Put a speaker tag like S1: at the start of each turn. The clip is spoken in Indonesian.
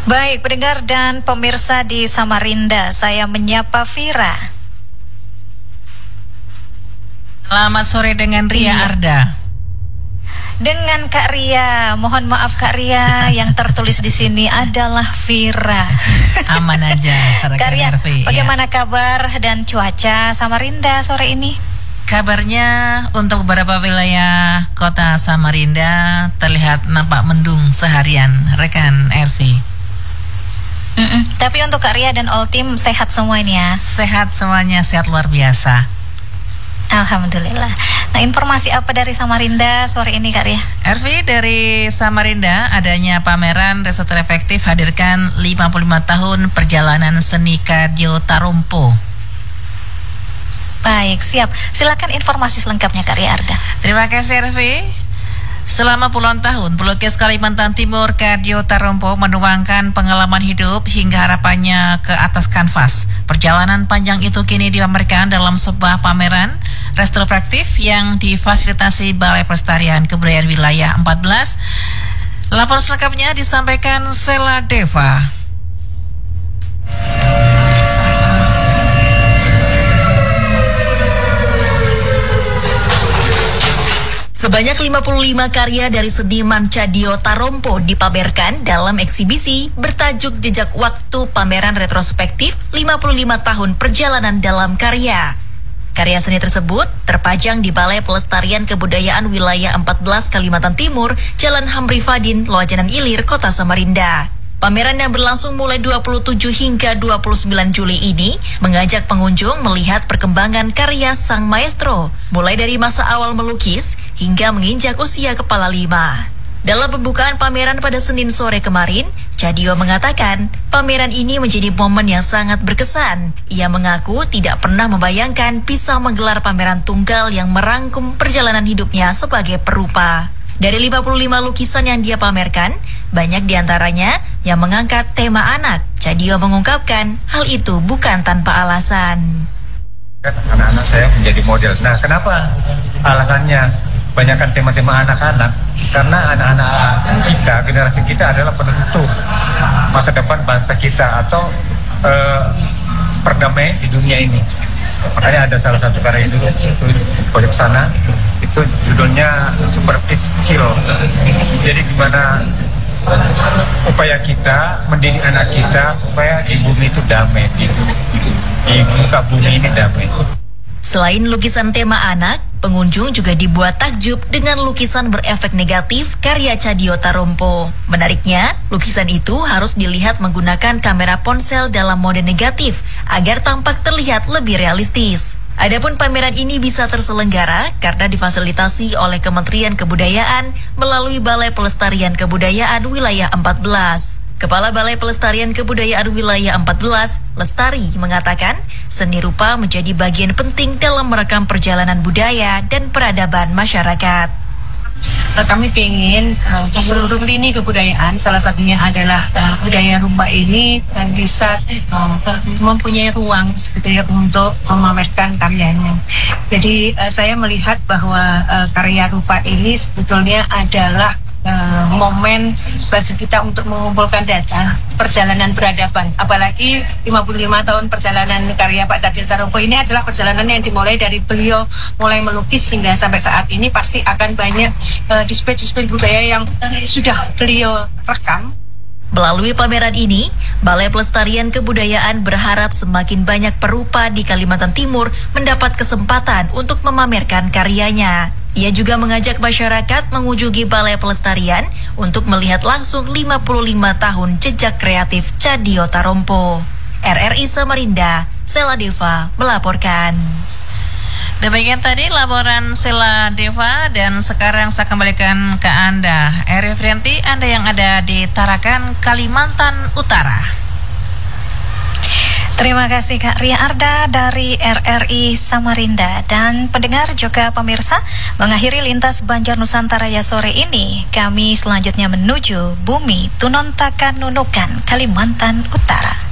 S1: Baik, pendengar dan pemirsa di Samarinda, saya menyapa Vira.
S2: Selamat sore dengan Ria Arda.
S1: Dengan Kak Ria, mohon maaf Kak Ria, yang tertulis di sini adalah Vira.
S2: Aman aja,
S1: Kak Ria,
S2: RV,
S1: bagaimana kabar dan cuaca Samarinda sore ini?
S2: Kabarnya untuk beberapa wilayah kota Samarinda terlihat nampak mendung seharian, rekan RV.
S1: Tapi untuk Kak Ria dan all team sehat semua ini ya?
S2: Sehat semuanya, sehat luar biasa.
S1: Alhamdulillah. Nah, informasi apa dari Samarinda sore ini Kak Ria?
S2: RV, dari Samarinda adanya pameran retrospektif hadirkan 55 tahun perjalanan seni Kadyo Tarompo.
S1: Baik, siap. Silakan informasi selengkapnya Kak Ria Arda.
S2: Terima kasih RV. Selama puluhan tahun, pelukis Kalimantan Timur Kadyo Tarompo menuangkan pengalaman hidup hingga harapannya ke atas kanvas. Perjalanan panjang itu kini dipamerkan dalam sebuah pameran retrospektif yang difasilitasi Balai Pelestarian Kebudayaan Wilayah 14. Laporan selengkapnya disampaikan Sela Deva.
S3: Sebanyak 55 karya dari seniman Kadyo Tarompo dipamerkan dalam eksibisi bertajuk Jejak Waktu Pameran Retrospektif 55 Tahun Perjalanan Dalam Karya. Karya seni tersebut terpajang di Balai Pelestarian Kebudayaan Wilayah 14 Kalimantan Timur, Jalan Hamri Fadin, Loajanan Ilir, Kota Samarinda. Pameran yang berlangsung mulai 27 hingga 29 Juli ini mengajak pengunjung melihat perkembangan karya sang maestro, mulai dari masa awal melukis hingga menginjak usia kepala 5. Dalam pembukaan pameran pada Senin sore kemarin, Kadyo mengatakan pameran ini menjadi momen yang sangat berkesan. Ia mengaku tidak pernah membayangkan bisa menggelar pameran tunggal yang merangkum perjalanan hidupnya sebagai perupa. Dari 55 lukisan yang dia pamerkan, banyak diantaranya yang mengangkat tema anak. Kadyo mengungkapkan hal itu bukan tanpa alasan.
S4: Anak-anak saya menjadi model. Nah, kenapa alasannya? Banyakkan tema-tema anak-anak, karena anak-anak kita, generasi kita adalah penentu masa depan bangsa kita atau perdamaian di dunia ini. Makanya ada salah satu karya itu pojok sana, itu judulnya Super Peace Chill. Jadi gimana upaya kita mendidik anak kita supaya di bumi itu damai, di muka bumi ini damai.
S3: Selain lukisan tema anak, pengunjung juga dibuat takjub dengan lukisan berefek negatif karya Kadyo Tarompo. Menariknya, lukisan itu harus dilihat menggunakan kamera ponsel dalam mode negatif agar tampak terlihat lebih realistis. Adapun pameran ini bisa terselenggara karena difasilitasi oleh Kementerian Kebudayaan melalui Balai Pelestarian Kebudayaan Wilayah 14. Kepala Balai Pelestarian Kebudayaan Wilayah 14, Lestari, mengatakan seni rupa menjadi bagian penting dalam merekam perjalanan budaya dan peradaban masyarakat.
S5: Kami ingin seluruh lini kebudayaan, salah satunya adalah budaya rupa ini bisa mempunyai ruang sebetulnya untuk memamerkan karyanya. Jadi saya melihat bahwa karya rupa ini sebetulnya adalah momen bagi kita untuk mengumpulkan data perjalanan peradaban. Apalagi 55 tahun perjalanan karya Pak Kadyo Tarompo ini adalah perjalanan yang dimulai dari beliau mulai melukis hingga sampai saat ini pasti akan banyak display-display budaya yang sudah beliau rekam.
S3: Melalui pameran ini, Balai Pelestarian Kebudayaan berharap semakin banyak perupa di Kalimantan Timur mendapat kesempatan untuk memamerkan karyanya. Ia juga mengajak masyarakat mengunjungi Balai Pelestarian untuk melihat langsung 55 tahun jejak kreatif Kadyo Tarompo. RRI Samarinda, Sela Deva melaporkan.
S2: Demikian tadi laporan Sela Deva, dan sekarang saya kembalikan ke Anda, Eri Frianti, Anda yang ada di Tarakan, Kalimantan Utara.
S1: Terima kasih Kak Ria Arda dari RRI Samarinda. Dan pendengar juga pemirsa, mengakhiri lintas Banjar Nusantara ya sore ini, kami selanjutnya menuju Bumi Tunontaka Nunukan, Kalimantan Utara.